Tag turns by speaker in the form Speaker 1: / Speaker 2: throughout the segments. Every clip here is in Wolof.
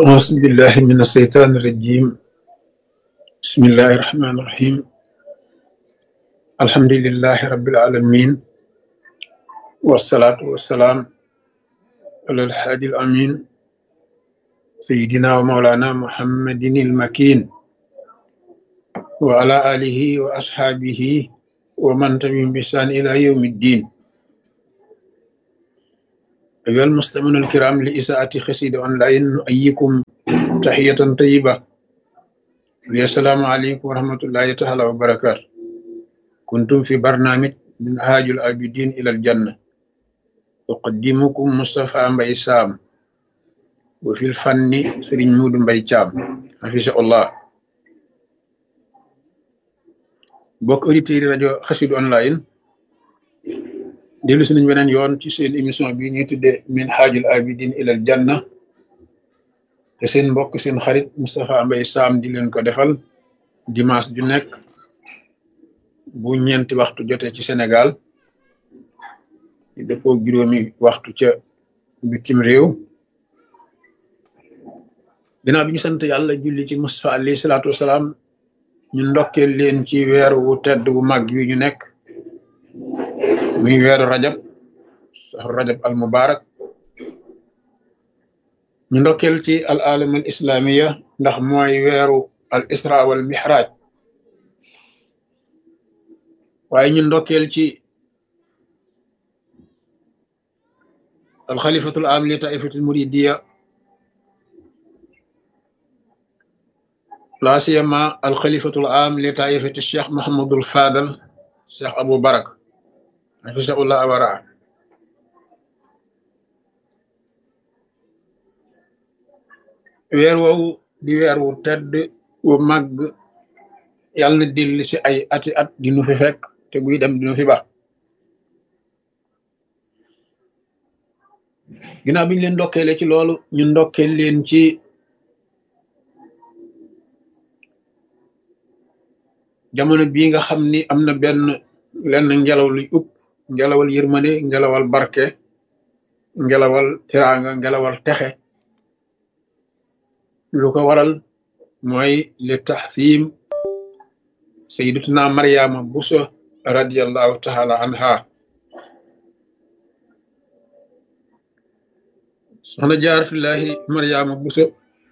Speaker 1: أعوذ بالله من الشيطان الرجيم. بسم الله الرحمن الرحيم. الحمد لله رب العالمين، والصلاة والسلام على الحادي الأمين سيدنا ومولانا محمد المكين وعلى آله وأصحابه ومن تبعهم بإحسان إلى يوم الدين. أيها المستمعون الكرام لإذاعة قصيدة أونلاين، نؤيكم تحية طيبة. السلام عليكم ورحمة الله تعالى وبركاته. كنتم في برنامج منهاج العابدين إلى الجنة، أقدمكم مصطفى مباي سام، وفي الفن سرين مود مباي شام حفظه الله. bokk auditeurs rajo Xassida online dellu si nañ beneen yoon ci seen émission bi ñuy tuddee Minhajul Abidin ilal Janna, te seen mbokk seen xarit Moustapha Mbaye Sam di leen ko defal dimanche ju nekk bu ñeenti waxtu jotee ci Sénégal, di dëppoo juróomi waxtu ca bitim réew. ginnaaw bi ñu sant yàlla julli ci Moustapha alayhi salaatu wasalaam, ñu ndokkeel leen ci weer wu tedd wu mag wi ñu nekk, muy weeru rajab, saxru rajab al mubarak. ñu ndokkeel ci al alam al islamiya ndax mooy weeru al isra wal mihraj, waaye ñu ndokkeel ci al xalifatul am li taifatul muridiya, la siyama al xalifatul am li taifati cheikh Mahamadul Fadal, cheikh Abou Barak hafisahullah awara. weer woowu di weer wu tedd wu màgg, yàlla na dellu si ay ati at di nu fi fekk, te buy dem di nu fi baax. ginnaaw bi ñu leen ndokkeele ci loolu, ñu ndokkeel leen ci jamono bii nga xam ni am na lenn ngelaw luy upp, ngelawal yërmande, ngelawal barke, ngelawal tiraanga, ngelawal texe. lu ko waral mooy li taxsiim sayyidatuna Mariama Buso radiyallahu taala anha. soxna jaaratullahi Mariama Buso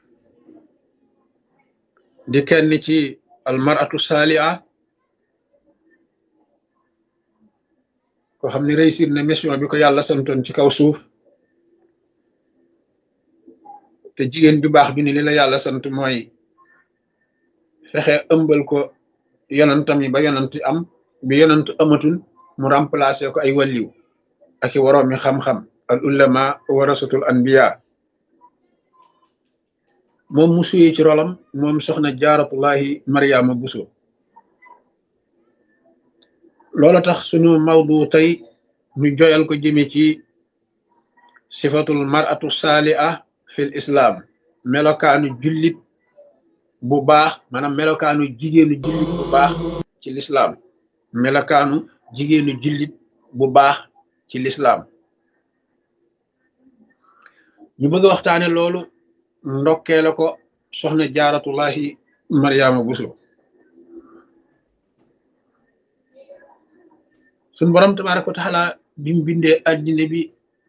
Speaker 1: di kenn ci almaratu saaliha, ko xam ne réussir na mission bi ko yàlla santoon ci kaw suuf. te jigéen ju baax bi ni li la yàlla sant mooy fexe ëmbal ko yonantam yi ba yonant am, bi yonant amatul mu remplacer ko ay wàlliw ak i waroomi xam-xam, al ulama warasatul anbiya. moom mu suyee ci rolam moom soxna jaaratullahi Mariama Buso. loola tax sunu mawdu tey ñu joyal ko jëme ci sifatul mar'atu saaliha fil islam, melokaanu jullit bu baax, maanaam melokaanu jigéenu jullit bu baax ci lislaam, melokaanu jigéenu jullit bu baax ci lislaam. ñu bëgg a waxtaane loolu, ndokkee la ko soxna jaaratullahi Mariama Buso. suñ borom tabaraka wa taala bi mu bindee addina bi,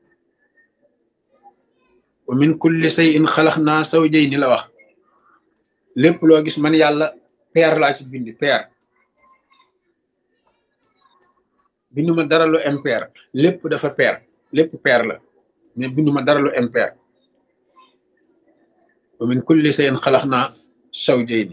Speaker 1: wa min kulli shay'in xalaqnaa zawjayni la wax. lépp loo gis man yàlla peer laa ci bindi, peer. binduma dara lu impair, lépp dafa peer, lépp peer la, mais binduma dara lu impair. wa min kulli shay'in xalaqnaa zawjayni.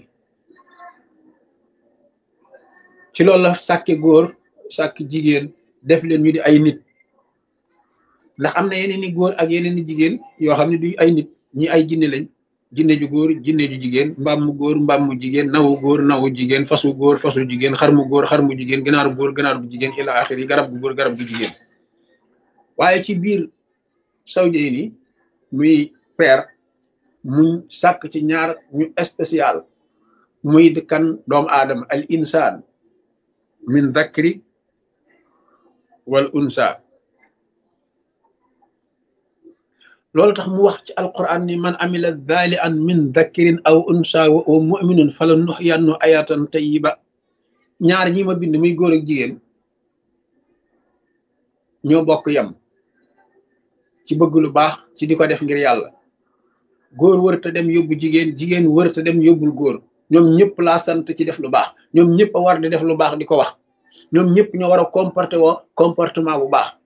Speaker 1: ci loolu la sàkki góor, sàkki jigéen, def leen ñu di ay nit. ndax am na yeneen i góor ak yeneen i jigéen yoo xam ne du ay nit, ñi ay jinne lañ, jinne ju góor, jinne ju jigéen, mbaam mu góor, mbaam mu jigéen, nawu góor, nawu jigéen, fasu góor, fasu jigéen, xar mu góor, xar mu jigéen, ganaaru góor, ganaar bu jigéen, ila axiri, garab gu góor, garab gu jigéen. waaye ci biir sawjey ni muy peer, muñ sàkk ci ñaar ñu spécial, muy kan doomu aadama, al insaan min zakri wal unsa. loolu tax mu wax ci alquran ni man amila dhali an min dhakarin aw unsa wa huwa mu'minun fala nuhyannu ayatan tayyiba ñaar ñi ma bind muy góor ak jigéen ñoo bokk yam ci bëgg lu baax ci di ko def ngir yàlla góor wërta dem yóbbu jigéen jigéen wërta dem yóbbul góor ñoom ñëpp laa sant ci def lu baax ñoom ñëpp a war di def lu baax di ko wax ñoom ñëpp ñoo war a comporté woo comportement bu baax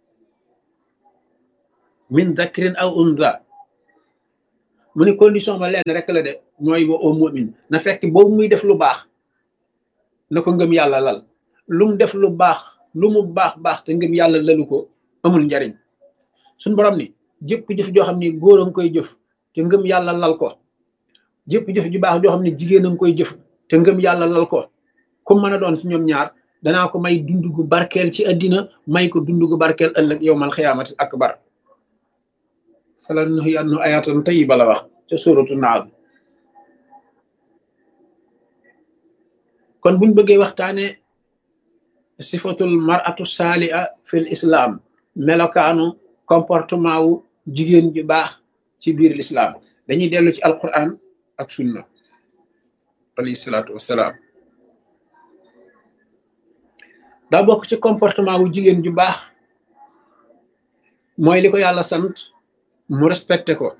Speaker 1: min dhakrin aw unza mu ni condition ba leen rek la de mooy wa au mu'min na fekk boobu muy def lu baax na ko ngëm yàlla lal lu mu def lu baax lu mu baax te ngëm yàlla lalu ko amul njariñ suñ borom ni jëpp jëf joo xam ni góor a nga koy jëf te ngëm yàlla lal ko jëpp jëf ju baax joo xam ne jigéen a nga koy jëf te ngëm yàlla lal ko comme mën a doon ci ñoom ñaar danaa ko may dund gu barkeel ci àddina may ko dund gu barkeel ëllëg yowmal xiyaamati akbar fala nuhyannu ayatan tayyiba la wax te suratu naal kon buñ bëggee waxtaane sifatul mar'atu saaliha fil islam melokaanu comportement wu jigéen ju baax ci biir l'islam dañuy dellu ci alquran ak sunna alayhi salaatu wassalaam daa bokk ci comportement wu jigéen ju baax mooy li ko yàlla sant mu respecté ko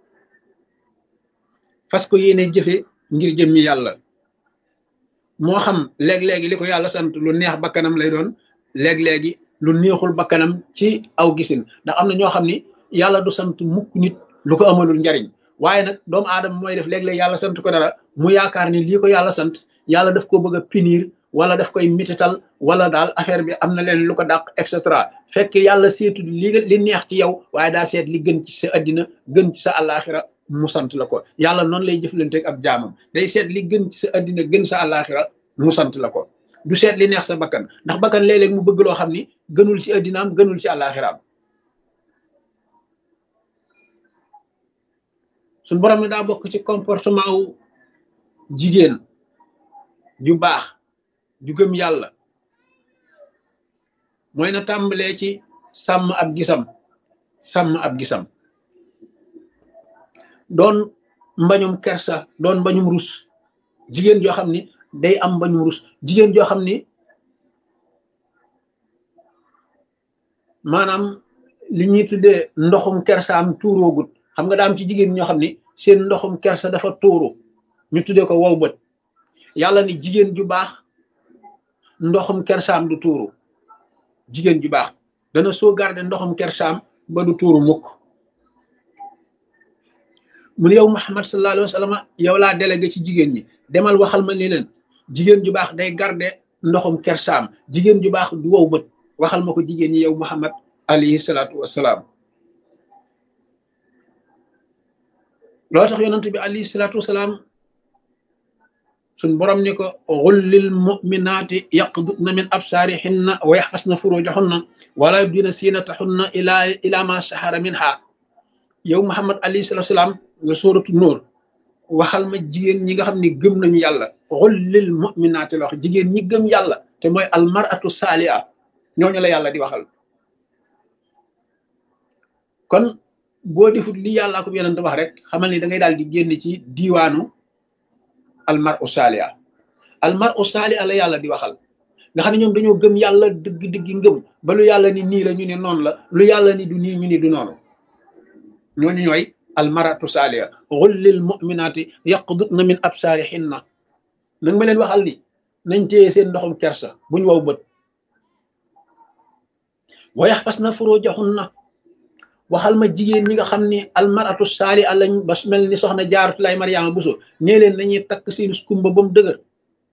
Speaker 1: fas ko yéene jëfe ngir jëmmi yàlla moo xam léeg-léegi li ko yàlla sant lu neex bakkanam lay doon léeg-léegi lu neexul bakkanam ci aw gisin ndax am na ñoo xam ni yàlla du sant mukk nit lu ko amalul njariñ waaye nag doomu aadama mooy def léeg-léeg yàlla sant ko dara mu yaakaar ni lii ko yàlla sant yàlla daf ko bëgg a punir wala daf koy mitital wala daal affaire bi am na leen lu ko dàq et cetera fekk yàlla seetu li neex ci yow waaye daa seet li gën ci sa addina gën ci sa àllaaxira mu sant la ko yàlla noonu lay jëflanteeg ab jaamam day seet li gën ci sa addina gën sa àllaaxira mu sant la ko du seet li neex sa bakkan ndax bakkan léeg-léeg mu bëgg loo xam ni gënul ci addinaam gënul ci àllaaxiraam suñ borom ne daa bokk ci comportement wu jigéen ju baax ju gëm yàlla mooy na tàmbalee ci sàmm ab gisam doon mbañum kersa doon mbañum rus jigéen joo xam ni day am mbañum rus jigéen joo xam ni maanaam li ñuy tuddee ndoxum kersaam tuuroogut xam nga daa am ci jigéen ñoo xam ni seen ndoxum kersa dafa tuuru ñu tuddee ko wow bët yàlla ni jigéen ju baax ndoxum kersaam du tuuru jigéen ju baax dana soo garder ndoxum kersaam ba du tuuru mukk mu ne yow Muhammad sallallahu alayhi wa sallam yow laa délégué ci jigéen ñi demal waxal ma ni leen jigéen ju baax day garder ndoxum kersaam jigéen ju baax du wow bët waxal ma ko jigéen ñi yow Muhammad alayhi salaatu wassalaam loo tax yonent bi alayhi salaatu wassalaam suñ borom ni ko xullil muminaati yaqdudna min absaarihinna wa yaxfasna furujahunna wala yubdina siinatahunna ila ma sahara minha yow Muhammad alayhi salaatu wassalaam nga sóoratu nóor waxal ma jigéen ñi nga xam ne gëm nañu yàlla xullil muminaati la wax jigéen ñi gëm yàlla te mooy almaratu saaliha ñooñu la yàlla di waxal kon boo defut li yàllaa ko yonent wax rek xamal ni da ngay daal di génn ci diiwaanu almaru saaliha almaru saaliha la yàlla di waxal nga xam ne ñoom dañoo gëm yàlla dëgg-dëggi ngëm ba lu yàlla ni nii la ñu ne noonu la lu yàlla ni du nii ñu ni du noonu ñooñu ñooy almaratu saaliha xullil muminaati yaqdudna min absaarihinna nanga ma leen waxal ni nañ téye seen ndoxum kersa buñ wow bët wa yaxfasna furujahunna waxal ma jigéen ñi nga xam ne almaratu saaliha lañ ba mel ni soxna Jaaratulaay Mariama Buso nee leen nañuy takk seen skumba ba mu dëgër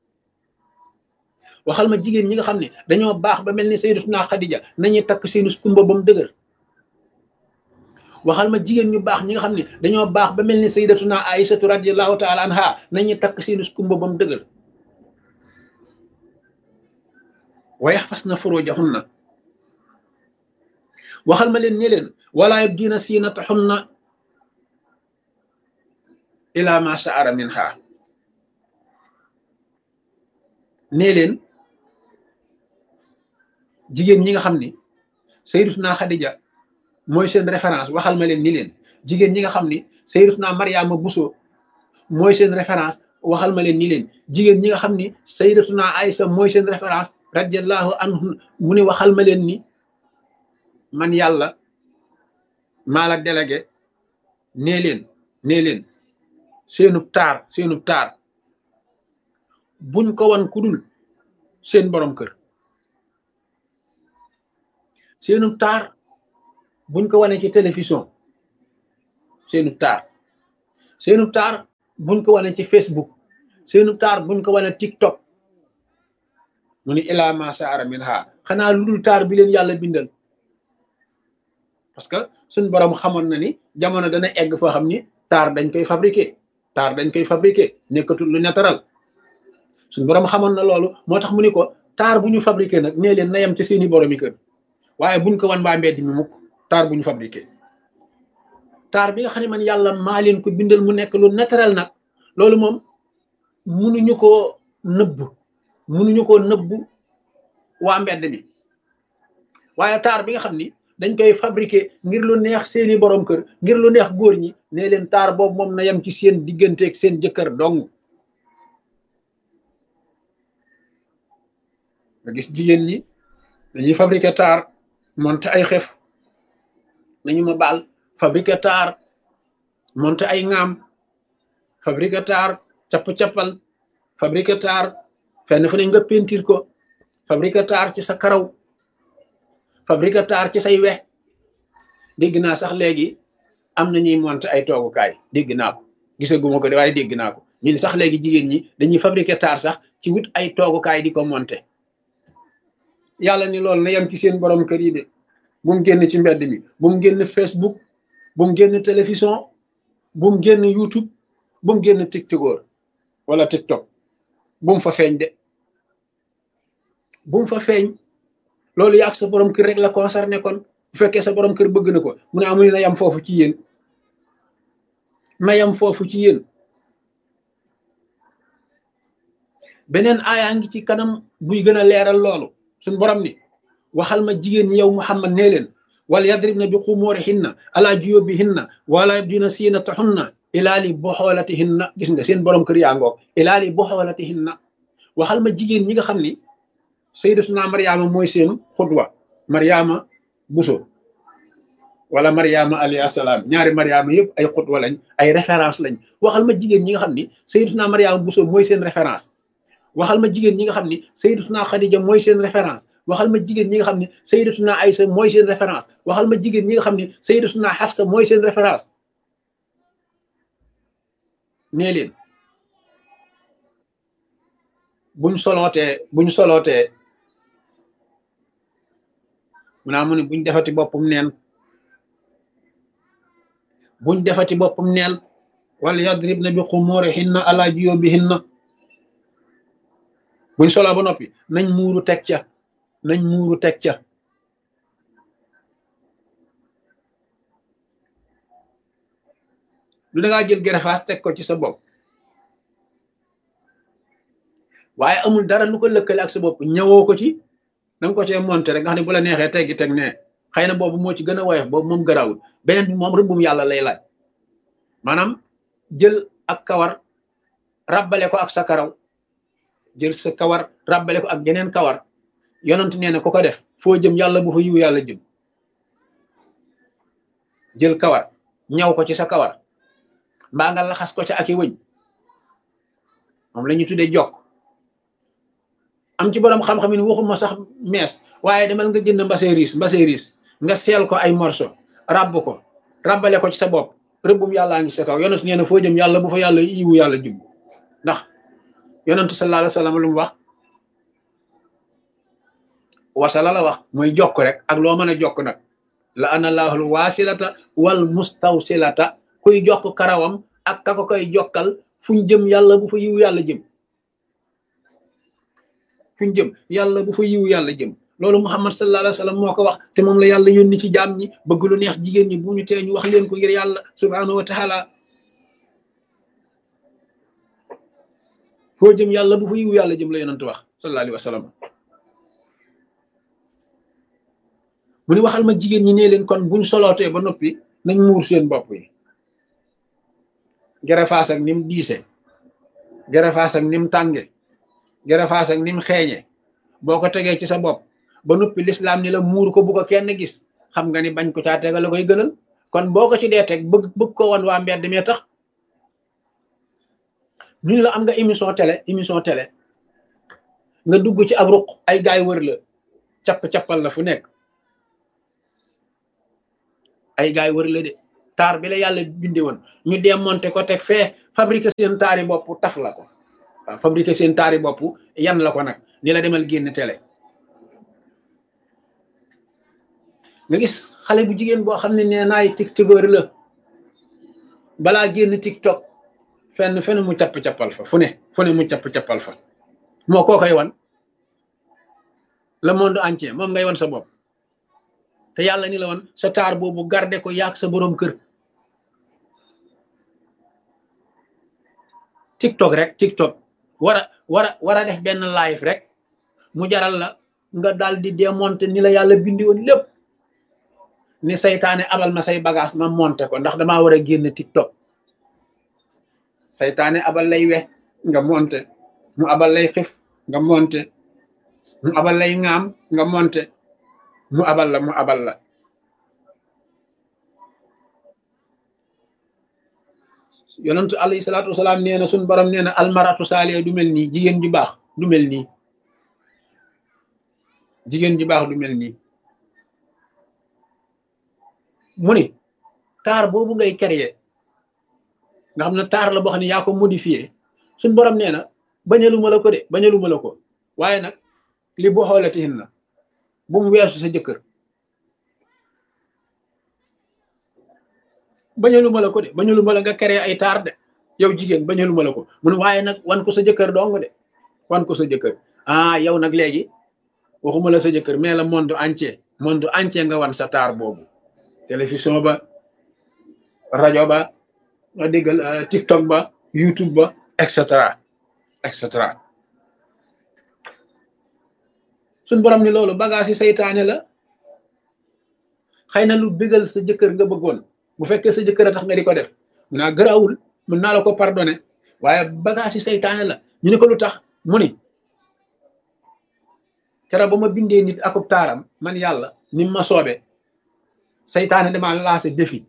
Speaker 1: waxal ma jigéen ñi nga xam ne dañoo baax ba mel ni Sayyidatuna Xadija nañuy takk seen skumba ba mu dëgër waxal ma jigéen ñu baax ñi nga xam ne dañoo baax ba mel ni Sayyidatuna Aïsatu radiyallahu taala anha nañuy takk seen skumba ba mu dëgër wa yaxfasna furujahunna waxal ma leen ne leen wala yubdina siinatahunna ila ma sa'ara minha nee leen jigéen ñi nga xam ni Sayyidatuna Xadija mooy seen référence waxal ma leen ni leen jigéen ñi nga xam ni sayyidatuna Mariama Bousso mooy seen référence waxal ma leen ni leen jigéen ñi nga xam ni sayyidatuna Aïsa mooy seen référence radiyallahu anhu mu ne waxal ma leen ni man yàlla maa la délégué nee leen seenub taar buñ ko wan ku dul seen borom kër seenub taar buñ ko wane ci télévision seenub taar buñ ko wane ci Facebook seenub taar buñ ko wane TikTok mu ni ilaa ma saara min ha xanaa lu dul taar bi leen yàlla bindal parce que suñ borom xamoon na ni jamono dana egg foo xam ni taar dañ koy fabriqué nekkatul lu naturel suñ borom xamoon na loolu moo tax mu ni ko taar bu ñu fabriqué nag nee leen na yem ci seeni boromi kër waaye buñ ko wan baa mbedd mi mukk taar bu ñu fabriqué taar bi nga xam ne man yàlla maa leen ko bindal mu nekk lu naturel nag loolu moom munuñu koo nëbb waa mbedd mi waaye taar bi nga xam ni dañ koy fabriqué ngir lu neex seeni borom kër ngir lu neex góor ñi ne leen taar boobu moom na yem ci seen digganteeg seen jëkkër dong nga gis jigéen ñi dañuy fabriqué taar monte ay xef nañu ma baal fabriqué taar monte ay ŋaam fabriqué taar capp-cappal fabriqué taar fenn fu ne nga pentir ko fabriqué taar ci sa karaw fabriqué taar ci say wex dégg naa sax léegi am na ñuy monte ay toogukaay dégg naa ko gisaguma ko de waaye dégg naa ko ñu ne sax léegi jigéen ñi dañuy fabriqué taar sax ci wut ay toogukaay di ko monte yàlla ni loolu na yem ci seen borom kër yi de bu mu génn ci mbedd mi bu mu génn Facebook bu mu génn télévision bu mu génn YouTube bu mu génn TikTok wala TikTok bu mu fa feeñ de bu mu fa feeñ loolu yaag sa borom kër rek la concerné kon bu fekkee sa borom kër bëgg na ko mu ne amul na yam foofu ci yéen na yam foofu ci yéen beneen aayaa ngi ci kanam buy gën a leeral loolu suñ borom ni waxal ma jigéen ñi yow Muhammad nee leen wal yadribna bi xumurihinna ala juyubihinna wala yabdina zinatahunna ilaa li buxoolatihinna gis nga seen borom kër yaa ngoog ilaa li buxoolatihinna waxal ma jigéen ñi nga xam ni sayyidatuna Mariama mooy seen xudwa Mariama Bousso wala Mariama alayhi salaam ñaari Mariama yëpp ay xudwa lañ ay référence lañ waxal ma jigéen ñi nga xam ni sayyidatuna Mariama Bousso mooy seen référence waxal ma jigéen ñi nga xam ni sayyidatuna Khadija mooy seen référence waxal ma jigéen ñi nga xam ni sayyidatuna Aïsa mooy seen référence waxal ma jigéen ñi nga xam ni sayyidatuna Hafsa mooy seen référence nee leen buñ solootee mu naa mu ne buñ defati boppam neen wala yadribna bi xumurihinna ala juyubihinna buñ soloo ba noppi nañ muuru teg ca lu dangaa jël gerefaas teg ko ci sa bopp waaye amul dara lu ko lëkkale ak sa bopp ñëwoo ko ci danga ko cee monté rek nga xam ne bu la neexee teggi teg ne xëy na boobu moo ci gën a woyof boobu moom garawul beneen bi moom rëbbum yàlla lay laaj maanaam jël ak kawar ràbbale ko ak sa karaw jël sa kawar ràbbale ko ak geneen kawar yonent nee na ku ko def foo jëm yàlla bu fa yiw yàlla jëm jël kawar ñaw ko ci sa kawar mbaa nga laxas ko ca ak i wëñ moom la ñu tuddee jokk am ci borom xam-xam ni waxuma sax mees waaye demal nga jënd mbase riis nga seel ko ay morceau ràbb ko ràbbale ko ci sa bopp rëbbum yàllaa ngi sa kaw yonent nee na foo jëm yàlla bu fa yàlla yiwu yàlla jëm ndax yonent sallallahu alayhi wa sallam lu mu wax wasala la wax mooy jokk rek ak loo mën a jokk nag la ana laahul waasilata wal mustawsilata kuy jokk karawam ak ka ko koy jokkal fuñ jëm yàlla bu fa yiwu yàlla jëm fuñ jëm yàlla bu fa yiwu yàlla jëm loolu Muhammad sallallahu alayhi wa sallam moo ko wax te moom la yàlla yónni ci jaam ñi bëgg lu neex jigéen ñi bu ñu tee ñu wax leen ko ngir yàlla subhanahu wa taala foo jëm yàlla bu fa yiwu yàlla jëm la yonent wax sallallahu alayhi wa sallam mu ni waxal ma jigéen ñi nee leen kon buñ solootee ba noppi nañ muur seen bopp yi. gerefaas ak nim diise, gerefaas ak nim tànge, gerefaas ak nim xeeñe boo ko tegee ci sa bopp ba noppi lislaam ni la muur ko bu ko kenn gis, xam nga ni bañ ko caa tegal la koy gënal. kon boo ko ci dee teg bëgg ko wan waa mbedd mee tax ñun la am nga émission télé nga dugg ci ab ruq ay gaay wër la capp-cappal la fu nekk, ay gaay wër la de taar bi la yàlla binde woon ñu démonté ko teg fee fabriqué seen taari bopp taf la ko waaw, fabriqué seen taari bopp yan la ko nag ni la demal génn télé. nga gis xale bu jigéen boo xam ne nee naay tiktokeur la, balaa génn tiktok fenn mu capp-cappal fa fu ne mu capp-cappal fa. moo koo koy wan le monde entier moom ngay wan sa bopp, te yàlla ni la wan sa taar boobu garde ko yaag sa boroom kër. tiktok rek tiktok war a def benn live rek mu jaral la nga daal di démonter ni la yàlla bindi woon lépp, ni saytaane abal ma say bagage ma monter ko ndax damaa war a génn tiktok. saytaane abal lay we nga monter, mu abal lay xif nga monter, mu abal lay ŋaam nga monter, mu abal la yonentu alayhi salaatu wasalaam nee na suñ borom nee na almaratu saaliya du mel nii, jigéen ju baax du mel nii, jigéen ju baax du mel nii. mu ni taar boobu ngay créer nga xam ne taar la boo xam ne yaa ko modifié, suñ borom nee na bañaluma la ko de, bañaluma la ko, waaye nag li boo xoolatihin na bu mu weesu sa jëkkër. bañaluma la ko de, bañaluma la nga créer ay taar de yow jigéen, bañaluma la ko mun waaye nag wan ko sa jëkkër dong de, wan ko sa jëkkër. yow nag léegi waxuma la sa jëkkër mais la monde entier nga wan sa taar boobu, télévision ba, rajo ba, nga déggal tiktok ba, youtube ba, et cetera. suñ borom ni loolu bagage yi saytaane la. xëy na lu bégal sa jëkkër nga bëggoon, bu fekkee sa jëkkër a tax nga di ko def mun naa gëraawul, mën naa la ko pardonné, waaye bagage yi saytaane la. ñu ne ko lu tax mu ni keroog ba ma bindee nit akub taaram man yàlla ni ma soobe, saytaane damaa lancé défi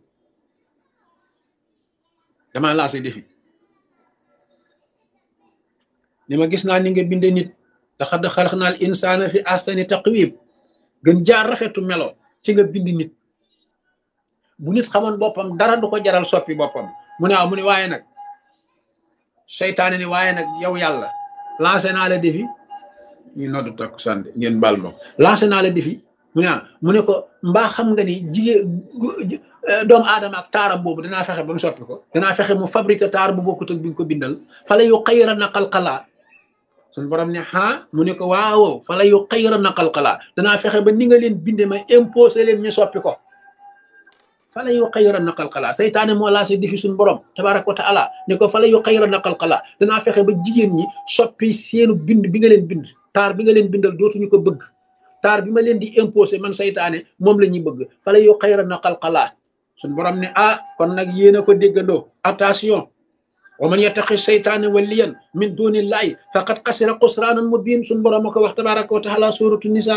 Speaker 1: ni ma gis naa ni nga bindee nit laqad xalaqnal insaana fi ahsani taqwiim, gën jaar rafetu melo ci nga bind nit. bu nit xamoon boppam dara du ko jaral soppi boppam. mu ne mu ne waaye nag seytaane ni waaye nag yow yàlla lancé naa la défi, ñu noddu takku sànde ngeen baal ma, lancé naa la défi. mu ne ko mbaa xam nga ni jigéen doomu aadama ak taaram boobu danaa fexe ba mu soppi ko, danaa fexe mu fabriqué taar bu bokkut ak bi nga ko bindal. fala yu xayra na xalqalaa, suñ borom ne mu ne ko waaw fala yu xayra na xalqalaa, danaa fexe ba ni nga leen binde ma imposé leen ñu soppi ko. fala yu xayra na xalqalaa, saytaane moo lancé défi suñ borom tabaraka wa taala ne ko fala yu xayra na xalqalaa, danaa fexe ba jigéen ñi soppi seenu bind bi nga leen bind, taar bi nga leen bindal dootuñu ko bëgg, taar bi ma leen di imposé man saytaane moom la ñuy bëgg. fala yu xayra na xalqalaa, suñ borom ne kon nag yéen a ko déggandoo, attention. wa man yattaqi seytaane waliyan min dunillahi faqad xasira xusraanan mubin, suñ borom a ko wax tabaraka wa taala suratu nisa.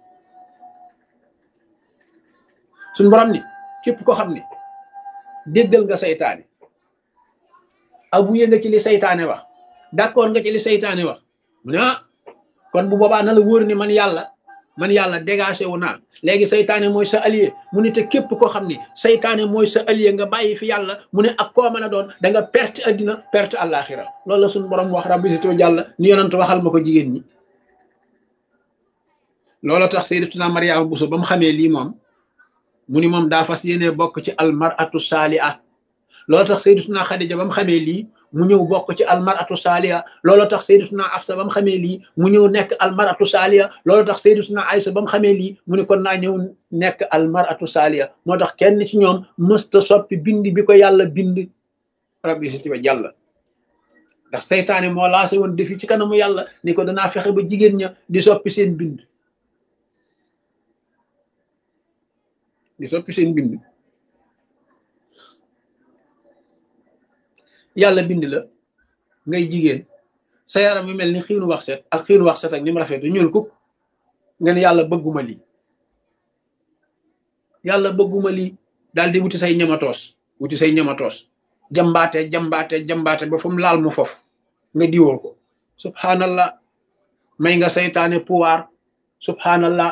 Speaker 1: suñ borom ni képp ko xam ne déggal nga saytaane, abuye nga ci li saytaane wax, d'accord nga ci li saytaane wax, mu ne kon bu boobaa na la wóor ni man yàlla dégagé wu naa, léegi saytaane mooy sa allié. mu ne te képp koo xam ne saytaane mooy sa allié nga bàyyi fi yàlla, mu ne ak koo mën a doon da nga perte addina perte àllaaxira. loolu la suñu borom wax rabbi sito jàlla ni yonent waxal ma ko jigéen ñi. loolu tax sayyidatuna Mariama Buso ba mu xamee lii moom mu ni moom daa fas yéene bokk ci almaratu saaliha. loolu tax sayyidatuna Xadija ba mu xamee lii mu ñëw bokk ci almaratu saaliha. loolu tax sayyidatuna Afsa ba mu xamee lii mu ñëw nekk almaratu saaliha. loolu tax sayyidatuna Aysa ba mu xamee lii mu ne kon naa ñëw nekk almaratu saaliha. moo tax kenn ci ñoom mësta soppi bind bi ko yàlla bind rabbi si tiba jàlla, ndax saytaane moo lancé woon défi ci kanamu yàlla ni ko danaa fexe ba jigéen ña di soppi seen bind. di soppi seen bind. yàlla bind la ngay jigéen sa yaram wi mel ni xiinu wax set ak xiinu wax set ak ni mu rafet ñuul kuk nga ne yàlla bëgguma lii, yàlla bëgguma lii, daal di wuti say ñamatoos jambaate ba fu mu laal mu fof nga diwoo ko. subhanallah, may nga saytaane pouvoir. subhanallah,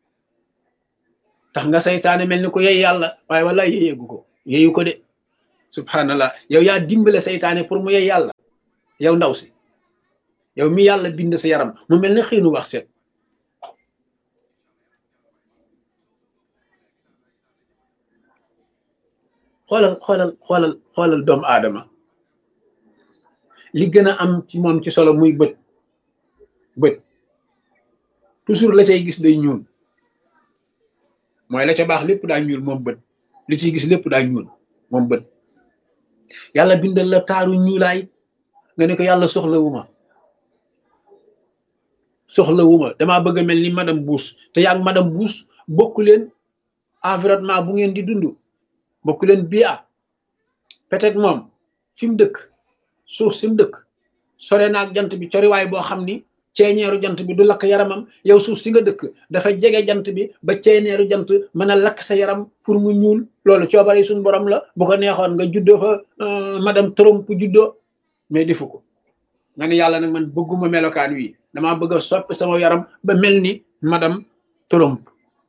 Speaker 1: tax nga saytaane mel ni ko yey yàlla, waaye wala yeyeegu ko, yeyu ko de. subhanallah, yow yaa dimbale saytaane pour mu yey yàlla. yow ndaw si, yow mi yàlla bind sa yaram mu mel ni xiinu wax set. xoolal doomu aadama li gën a am ci moom ci solo muy bët toujours la cay gis day ñuul, mooy la ca baax lépp daa ñuul moom bët, li ciy gis lépp daa ñuul moom bët. yàlla bindal la taaru ñuulaay nga ne ko yàlla soxlawuma damaa bëgg a mel ni madame Bush, te yaa ngi madame Bush bokku leen environnement bu ngeen di dund, bokku leen bia. peut-être moom fi mu dëkk, suuf si mu dëkk sore naag jant bi coriwaay boo xam ni ceeñeeru jant bi du lakk yaramam. yow suuf si nga dëkk dafa jege jant bi ba ceeñeeru jant mën a lakk sa yaram pour mu ñuul. loolu coobare suñu borom la, bu ko neexoon nga juddoo fa madame Trump juddoo, mais defu ko. nga ne yàlla nag man bëgguma melokaan wi, damaa bëgg a soppi sama yaram ba mel ni madame Trump.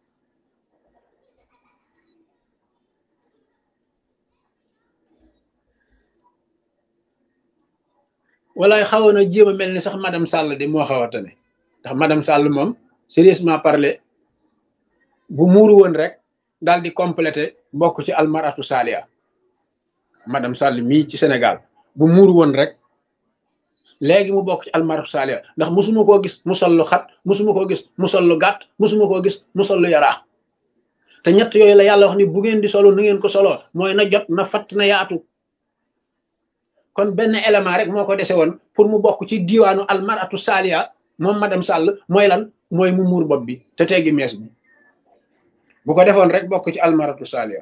Speaker 1: walaay xawoon na jéem a mel ni sax madame Sall de moo xaw a tane, ndax madame Sall moom sérieusement parler bu muuru woon rek daal di complété bokk ci almaratu Salia. madame Sall mii ci Sénégal bu muuru woon rek léegi mu bokk ci almaratu Salia, ndax musuma koo gis mu sol lu xat, musuma koo gis mu sol lu gàtt, musuma koo gis mu sol lu yaraax. te ñett yooyu la yàlla wax ni bu ngeen di solo na ngeen ko soloo, mooy na jot na fatt na yaatu. kon benn élément rek moo ko dese woon pour mu bokk ci diiwaanu almaratu Salia moom madame Sall, mooy lan? mooy mu muur bopp bi te teggi mees bi. bu ko defoon rek bokk ci almaratu Salia,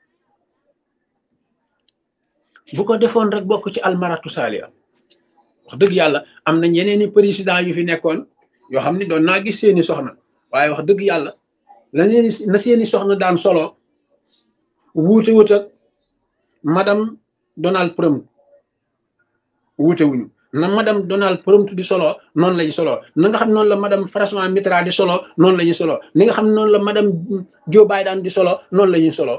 Speaker 1: bu ko defoon rek bokk ci almaratu Salia. wax dëgg yàlla am na ñeneeni président yu fi nekkoon yoo xam ne doon naa gis seeni soxna, waaye wax dëgg yàlla na seeni soxna daan solo wuute wut ak madame Donald Trump, wuute wuñu. na madame Donald Trump di solo noonu lañu solo, na nga xam noonu la madame François Mitterrand di solo noonu la ñuy solo, ni nga xam noonu la madame Joe Biden di solo noonu la ñuy solo.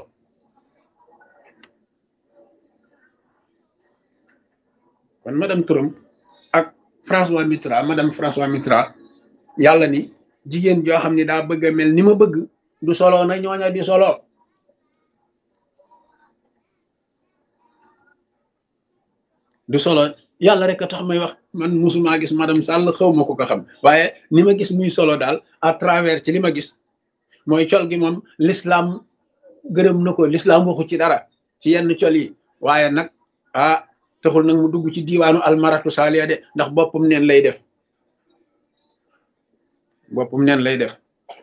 Speaker 1: kon madame Trump ak madame François Mitterrand, yàlla ni jigéen joo xam ne daa bëgg a mel ni ma bëgg du solo na ñooña di solo. du solo yàlla rek a tax may wax, man musuma gis madame Sall, xaw ma ko xam, waaye ni ma gis muy solo daal à travers ci li ma gis mooy col gi moom l'islam gërëm na ko, l'islam waxu ci dara ci yenn col yi, waaye nag taxul nag mu dugg ci diiwaanu almaratu Salia de, ndax boppam neen lay def, boppam neen lay def.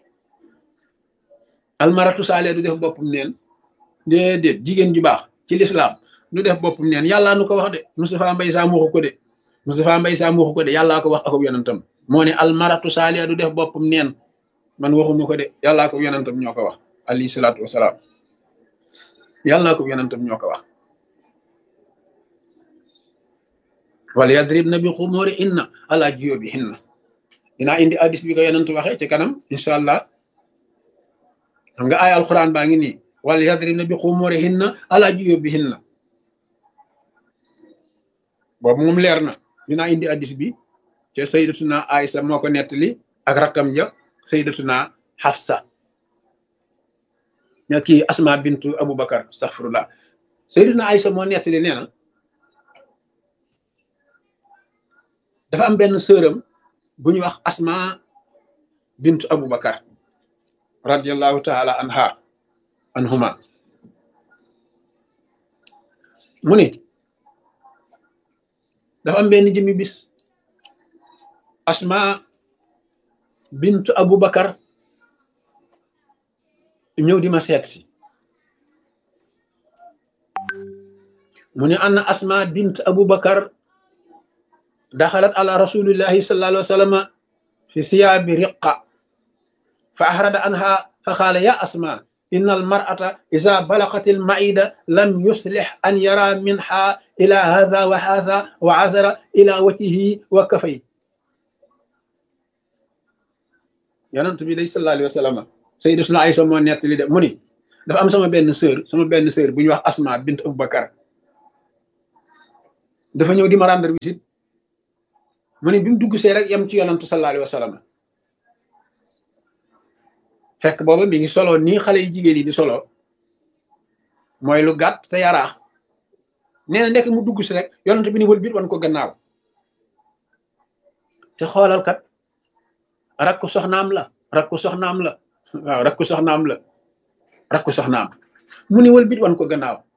Speaker 1: almaratu Salia du def boppam neen, déedéet. jigéen ju baax ci l'islam du def boppam neen, yàllaa nu ko wax de. Moustapha Mbaye Sam waxu ko de, Moustapha Mbaye Sam waxu ko de, yàllaa ko wax akub yonentam. moo ne almaratu Salia du def boppam neen, man waxuma ko de, yàllaa ko yonentam ñoo ko wax alayhi salaatu wasalaam. yàllaa ko yonentam ñoo ko wax. wala yadribna bi xumurihinna ala juyubihinna. dinaa indi hadis bi ko yonent waxee ci kanam incha allah. xam nga ay alquran baa ngi nii, wala yadribna bi xumurihinna ala juyubihinna, boobu moom leer na. dinaa indi hadis bi ca sayyidatuna Aïsa moo ko nettali ak rakkam ja sayyidatuna Hafsa, ña kii Asma bintu Abubakar, astaghfirullah. sayyidatuna Aïsa moo nettali nee na dafa am benn sëram bu ñuy wax Asma bintu Abubakar radiyallahu taala anhuma. mu ni dafa am benn jëmmi bis Asma bintu Abubakar ñëw di ma seet si mu ne anna asma bint abu bakar daxalat ala rasulillahi sallallahu alayhi wa sallam fi siyaabi riqa fa ahrada anha fa qaala ya asma inna almar'ata iza balaqat almaida lam yuslih an yara minha ila hadha wa hadha wa azara ila wajhihi wa kafay. yonent bi day sallallahu alayhi wa sallam sayyidatuna Aysa moo nettali de mu ni dafa am sama benn sœur bu ñuy wax asma bint abu bakar dafa ñëw di ma rendre visite mu ne bi mu dugg see rek yem ci yonantu sallallahu alayhi wa sallam fekk booba mi ngi solo nii xale yi jigéen yi di solo mooy lu gàtt te yaraax nee na nekk mu dugg si rek yonant bi ni wël biit wan ko gannaaw te xoolal kat rakku soxnaam la waaw rakku soxnaam mu ni wël biit wan ko gannaaw